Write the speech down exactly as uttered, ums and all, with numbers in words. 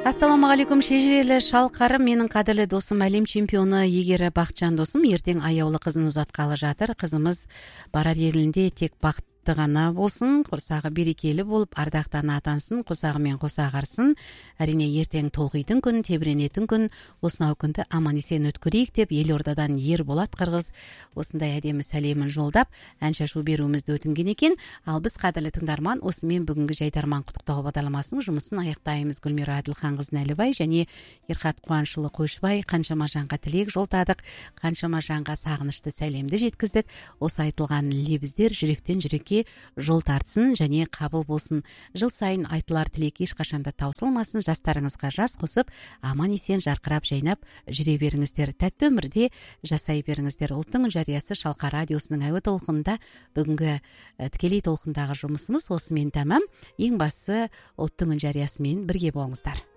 Ассаламу алейкум шежирелі шалқарым, менің қадірлі досым, әлем чемпионы егері Бақытжан досым ертең аяулы қызын ұзатқалы жатыр. Қызымыз барар елінде тек бақытты ғана болсын, құрсағы берекелі болып, ардақтан атансын, қосағымен қосағарсын. Әрине ертең толғайтын күн, тебіренетін күн, осынау күнді аман есен өткөрейік деп Елордадан Ерболат Қырғыз осындай әдемі сәлемін жолдап, ән шашу беруімізді өтінген екен. Ал біз қадірлі тыңдарман, осымен бүгінгі жайдарман құттықтау бағдарламасының жұмысын аяқтаймыз. Гүлмира Әділханқызы Нәлібай және Ерқат Қуанышұлы Қойшыбай қаншама жанға тілек жолдадық, қаншама жанға сағынышты сәлемді жеткіздік. Осы айтылған лебіздер жүректен жүрекке жол тартсын және қабыл болсын. Жыл сайын айтылар тілек ешқашанда таусылмасын. Жастарыңызға жас қосып, аман есен жарқырап жайнап жүре беріңіздер. Тәтті өмірде жасай беріңіздер. Ұлттың жариясы Шалқар радиосының әуе толқынында бүгінгі тікелей толқындағы жұмысымыз осымен тәмам. Ең бастысы ұлттың жариясымен бірге болыңыздар.